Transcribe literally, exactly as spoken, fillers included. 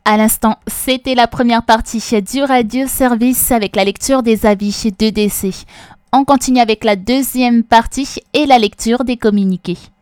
À l'instant, c'était la première partie du Radio Service avec la lecture des avis de décès. On continue avec la deuxième partie et la lecture des communiqués.